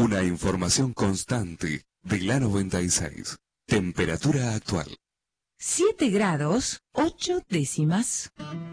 Una información constante de la 96. Temperatura actual. 7 grados, 8 décimas.